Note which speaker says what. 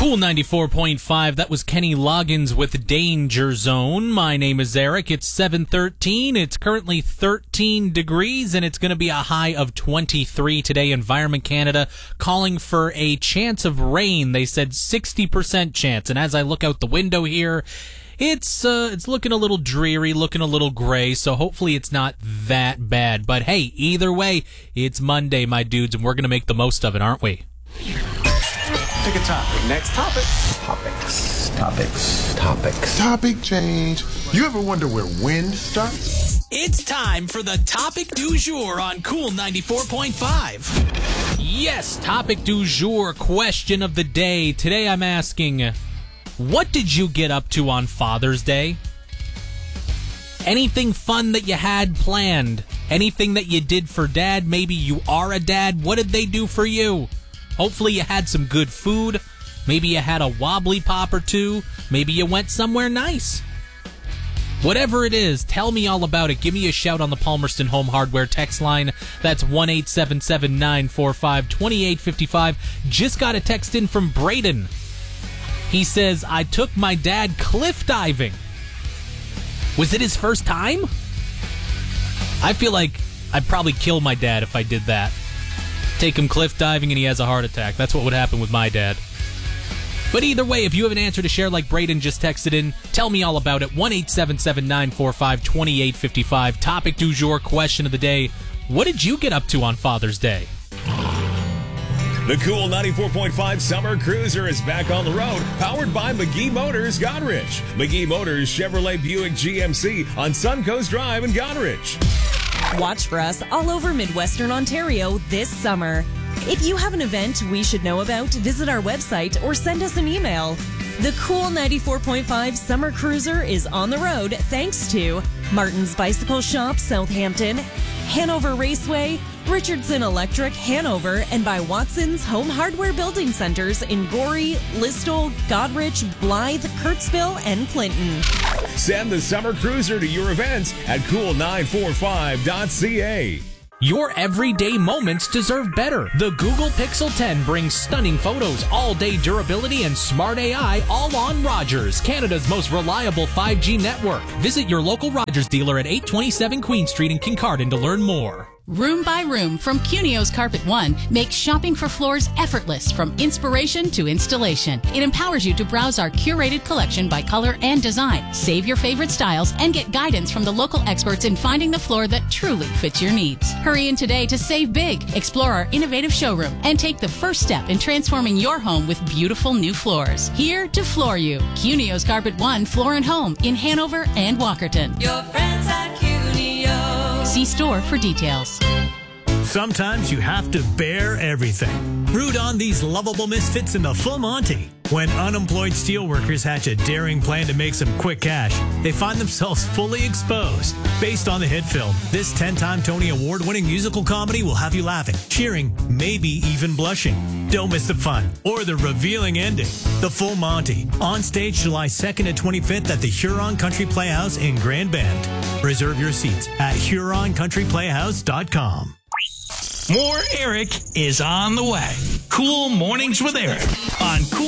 Speaker 1: Cool 94.5. That was Kenny Loggins with Danger Zone. My name is Eric. It's 7:13. It's currently 13 degrees, and it's going to be a high of 23 today. Environment Canada calling for a chance of rain. They said 60% chance. And as I look out the window here, it's looking a little dreary, looking a little gray, so hopefully it's not that bad. But hey, either way, it's Monday, my dudes, and we're going to make the most of it, aren't we?
Speaker 2: Pick a topic. Next topic. Topics.
Speaker 3: Topic change. You ever wonder where wind starts?
Speaker 1: It's time for the topic du jour on Cool 94.5. Yes, topic du jour, question of the day. Today I'm asking, what did you get up to on Father's Day? Anything fun that you had planned? Anything that you did for Dad? Maybe you are a dad. What did they do for you? Hopefully you had some good food. Maybe you had a wobbly pop or two. Maybe you went somewhere nice. Whatever it is, tell me all about it. Give me a shout on the Palmerston Home Hardware text line. That's 1-877-945-2855. Just got a text in from Braden. He says, I took my dad cliff diving. Was it his first time? I feel like I'd probably kill my dad if I did that. Take him cliff diving and he has a heart attack. That's what would happen with my dad. But either way, if you have an answer to share like Braden just texted in, tell me all about it. 1-877-945-2855. Topic du jour, question of the day. What did you get up to on Father's Day?
Speaker 4: The Cool 94.5 Summer Cruiser is back on the road, powered by McGee Motors, Goderich. McGee Motors Chevrolet Buick GMC on Suncoast Drive in Goderich.
Speaker 5: Watch for us all over Midwestern Ontario this summer. If you have an event we should know about, visit our website or send us an email. The Cool 94.5 Summer Cruiser is on the road thanks to Martin's Bicycle Shop, Southampton, Hanover Raceway, Richardson Electric, Hanover, and by Watson's Home Hardware Building Centers in Gorey, Listowel, Goderich, Blythe, Kirksville, and Clinton.
Speaker 4: Send the Summer Cruiser to your events at cool945.ca.
Speaker 1: Your everyday moments deserve better. The Google Pixel 10 brings stunning photos, all-day durability, and smart AI all on Rogers, Canada's most reliable 5G network. Visit your local Rogers dealer at 827 Queen Street in Kincardine to learn more.
Speaker 6: Room by Room from Cunio's Carpet One makes shopping for floors effortless from inspiration to installation. It empowers you to browse our curated collection by color and design, save your favorite styles, and get guidance from the local experts in finding the floor that truly fits your needs. Hurry in today to save big, explore our innovative showroom, and take the first step in transforming your home with beautiful new floors. Here to floor you. Cunio's Carpet One Floor and Home in Hanover and Walkerton.
Speaker 7: Your friends at Cunio.
Speaker 6: See store for details.
Speaker 8: Sometimes you have to bear everything. Root on these lovable misfits in the Full Monty. When unemployed steelworkers hatch a daring plan to make some quick cash, they find themselves fully exposed. Based on the hit film, this 10-time Tony Award-winning musical comedy will have you laughing, cheering, maybe even blushing. Don't miss the fun or the revealing ending. The Full Monty, on stage July 2nd and 25th at the Huron Country Playhouse in Grand Bend. Reserve your seats at HuronCountryPlayhouse.com.
Speaker 9: More Eric is on the way. Cool Mornings with Eric on Cool